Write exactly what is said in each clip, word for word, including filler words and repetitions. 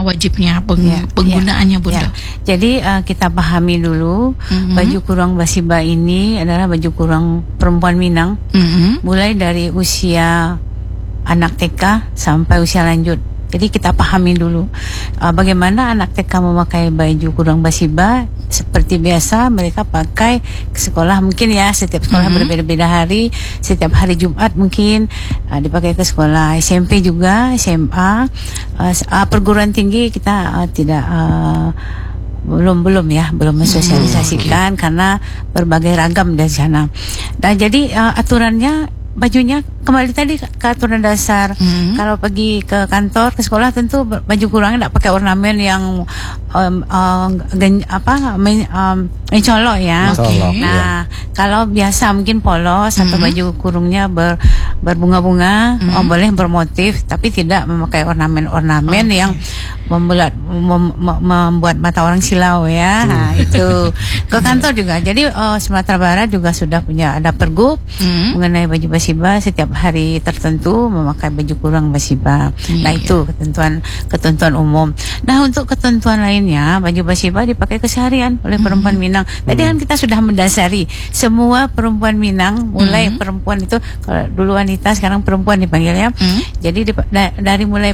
wajibnya peng, ya, penggunaannya, ya, Bunda? Ya. Jadi uh, kita pahami dulu mm-hmm. baju kurung basiba ini adalah baju kurung perempuan Minang, mm-hmm. mulai dari usia anak T K sampai usia lanjut. Jadi kita pahami dulu uh, bagaimana anak T K memakai baju kurung basiba. Seperti biasa mereka pakai ke sekolah, mungkin ya setiap sekolah mm-hmm. berbeda-beda hari. Setiap hari Jumat mungkin uh, dipakai ke sekolah. S M P juga, S M A, uh, uh, perguruan tinggi kita uh, tidak uh, belum belum ya belum mensosialisasikan hmm, okay. karena berbagai ragam dari sana. Dan jadi uh, aturannya bajunya kembali tadi ke aturan dasar. Mm-hmm. Kalau pergi ke kantor, ke sekolah tentu baju kurangnya tidak pakai ornamen yang um, um, gen, apa men, um, mencolok ya. Okay. Nah, yeah. kalau biasa mungkin polos mm-hmm. atau baju kurungnya ber, berbunga-bunga, mm-hmm. oh, boleh bermotif, tapi tidak memakai ornamen-ornamen okay. yang membuat mem, mem, membuat mata orang silau ya. Nah, itu ke kantor juga. Jadi uh, Sumatera Barat juga sudah punya ada pergub mm-hmm. mengenai baju basiba setiap hari tertentu memakai baju kurung basiba. Iya, nah itu ketentuan ketentuan umum. Nah untuk ketentuan lainnya baju basiba dipakai keseharian oleh mm-hmm. perempuan Minang. Tadi kan kita sudah mendasari semua perempuan Minang, mulai mm-hmm. perempuan itu kalau dulu wanita sekarang perempuan dipanggilnya. Mm-hmm. Jadi di, da, dari mulai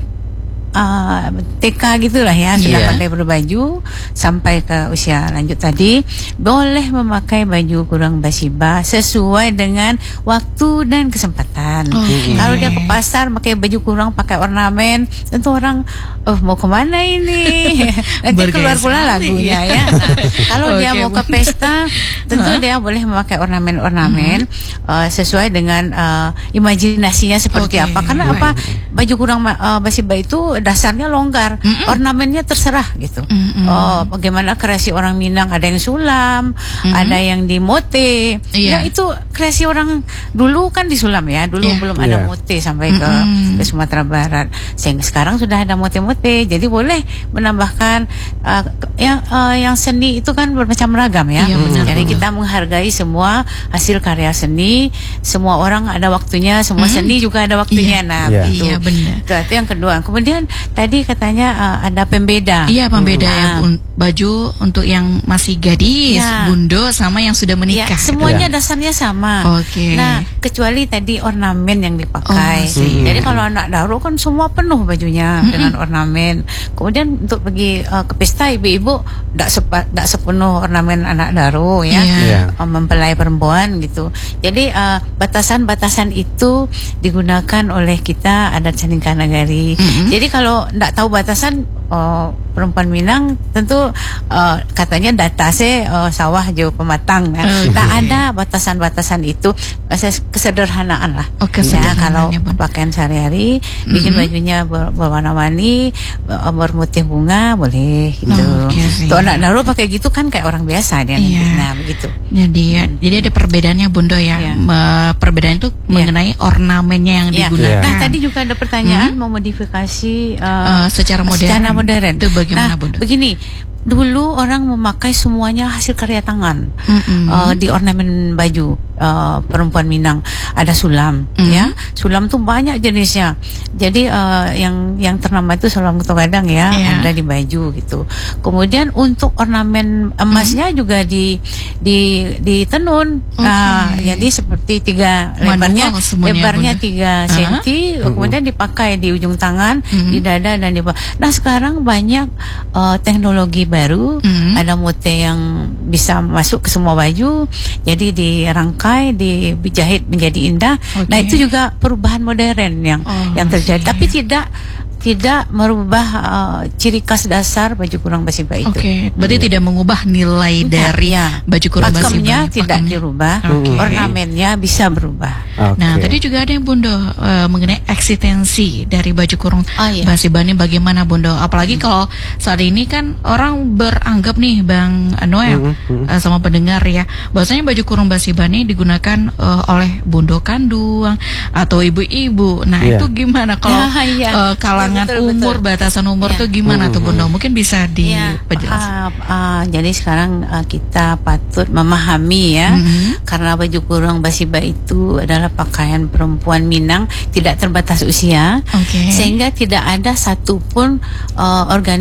Uh, T K gitulah ya sudah yeah. pakai berbaju sampai ke usia lanjut tadi boleh memakai baju kurung basiba sesuai dengan waktu dan kesempatan. Okay. Kalau dia ke pasar pakai baju kurung pakai ornamen, tentu orang oh mau kemana ini? Nanti keluar pula lagunya ya. Nah, kalau okay, dia mau ke pesta, tentu huh? dia boleh memakai ornamen-ornamen mm-hmm. uh, sesuai dengan uh, imajinasinya seperti okay. apa. Karena right. apa baju kurung uh, basiba itu dasarnya longgar, mm-mm. ornamennya terserah gitu. Mm-mm. Oh, bagaimana kreasi orang Minang, ada yang sulam, mm-mm. ada yang di mote. Yeah. Ya itu kreasi orang dulu kan di sulam ya, dulu yeah. belum yeah. ada mote sampai ke, ke Sumatera Barat. Sehingga sekarang sudah ada mote-mote, jadi boleh menambahkan uh, yang uh, yang seni itu kan bermacam ragam ya. Yeah, benar, jadi benar. Kita menghargai semua hasil karya seni, semua orang ada waktunya, semua mm-hmm. seni juga ada waktunya. Yeah. Nah, yeah. Iya yeah, benar. Itu yang kedua. Kemudian tadi katanya uh, ada pembeda. Iya, pembeda hmm. ya un- baju untuk yang masih gadis, ya. Bundo sama yang sudah menikah. Ya, semuanya ya. dasarnya sama. Oke. Okay. Nah, kecuali tadi ornamen yang dipakai. Oh, hmm. Jadi kalau anak daro kan semua penuh bajunya hmm. dengan ornamen. Kemudian untuk pergi uh, ke pesta ibu-ibu tidak sepa, tidak sepenuh ornamen anak daro ya. Yeah. Yeah. Uh, mempelai perempuan gitu. Jadi uh, batasan-batasan itu digunakan oleh kita adat Saningsah Nagari. Hmm. Jadi kalau tidak tahu batasan uh, perempuan Minang tentu uh, katanya datase uh, sawah jauh pematang ya. Okay. Tak ada batasan-batasan itu, kesederhanaan lah. Oh, ya, kalau pakaian sehari-hari mm-hmm. bikin bajunya ber, berwarna-warni, bermotif bunga boleh gitu. Oh, okay. Tuh anak daro pakai gitu kan kayak orang biasa dia. Yeah. Nah begitu. Jadi hmm. jadi ada perbedaannya Bundo ya. Yeah. Me- perbedaan itu yeah. mengenai ornamennya yang yeah. digunakan. Nah tadi juga ada pertanyaan hmm? memodifikasi uh, uh, secara modern. Secara modern. Itu bagaimana, nah, Bunda? Begini, dulu orang memakai semuanya hasil karya tangan mm-hmm. uh, di ornamen baju uh, perempuan Minang. Ada sulam, mm-hmm. ya. Sulam tuh banyak jenisnya. Jadi uh, yang yang ternama itu sulam Ketugadang ya, yeah. ada di baju gitu. Kemudian untuk ornamen emasnya mm-hmm. juga di di di tenun. Okay. Nah, jadi seperti tiga lebarnya lebarnya tiga senti, uh-huh. kemudian dipakai di ujung tangan, mm-hmm. di dada dan di bawah. Nah sekarang banyak uh, teknologi baru, mm-hmm. ada mote yang bisa masuk ke semua baju, jadi dirangkai, dijahit menjadi indah. Okay. Nah itu juga perubahan modern yang oh, yang terjadi, okay. tapi tidak tidak merubah uh, ciri khas dasar baju kurung basiba itu. Oke, okay. berarti hmm. tidak mengubah nilai dari ya. baju kurung basiba. Pakemnya tidak dirubah, okay. ornamennya bisa berubah. Okay. Nah, tadi juga ada yang Bundo uh, mengenai eksistensi dari baju kurung oh, iya. basiba ini bagaimana Bundo? Apalagi hmm. kalau saat ini kan orang beranggap nih Bang Noel hmm. uh, sama pendengar ya, bahwasanya baju kurung basiba ini digunakan uh, oleh Bundo Kanduang atau ibu-ibu. Nah, yeah. itu gimana kalau ah, iya. uh, kalangan betul, umur betul. Batasan umur ya. Tuh gimana hmm. tuh Bunda? Mungkin bisa diperjelas. Ya, uh, uh, jadi sekarang uh, kita patut memahami ya, mm-hmm. karena baju kurung basiba itu adalah pakaian perempuan Minang, tidak terbatas usia, okay. sehingga tidak ada satupun uh, organisasi